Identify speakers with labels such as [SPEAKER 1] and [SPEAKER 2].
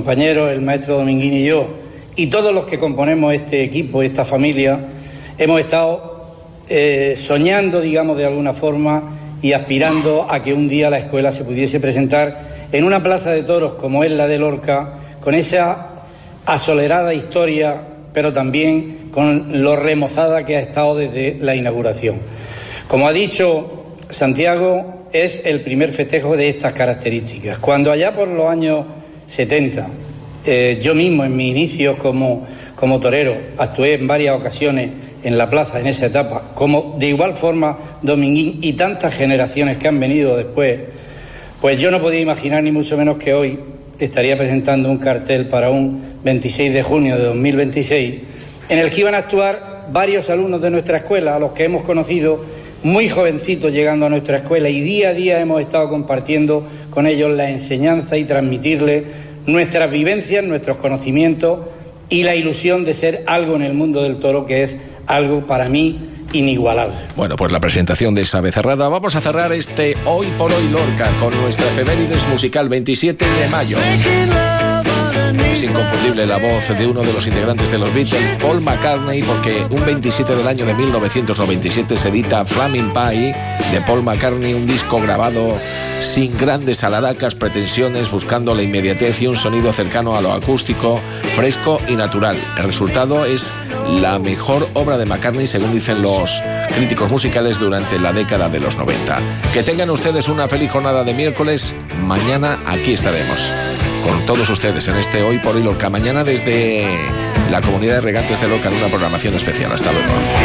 [SPEAKER 1] compañeros, el maestro Dominguín y yo, y todos los que componemos este equipo, esta familia, hemos estado soñando, digamos, de alguna forma y aspirando a que un día la escuela se pudiese presentar en una plaza de toros como es la de Lorca, con esa asolerada historia, pero también con lo remozada que ha estado desde la inauguración. Como ha dicho Santiago, es el primer festejo de estas características. Cuando allá por los años 70, yo mismo en mis inicios como torero actué en varias ocasiones en la plaza en esa etapa, como de igual forma Dominguín y tantas generaciones que han venido después, pues yo no podía imaginar ni mucho menos que hoy estaría presentando un cartel para un 26 de junio de 2026 en el que iban a actuar varios alumnos de nuestra escuela, a los que hemos conocido muy jovencitos llegando a nuestra escuela, y día a día hemos estado compartiendo con ellos la enseñanza y transmitirles nuestras vivencias, nuestros conocimientos y la ilusión de ser algo en el mundo del toro, que es algo para mí inigualable. Bueno, pues la presentación de esa becerrada. Vamos a cerrar este Hoy por Hoy Lorca con nuestra efemérides musical 27 de mayo. Es inconfundible la voz de uno de los integrantes de los Beatles, Paul McCartney, porque un 27 del año de 1997 se edita Flaming Pie de Paul McCartney, un disco grabado sin grandes alaracas pretensiones, buscando la inmediatez y un sonido cercano a lo acústico, fresco y natural. El resultado es la mejor obra de McCartney, según dicen los críticos musicales, durante la década de los 90. Que tengan ustedes una feliz jornada de miércoles. Mañana aquí estaremos con todos ustedes en este Hoy por Hoy Lorca. Mañana desde la comunidad de regantes de Lorca en una programación especial. Hasta luego.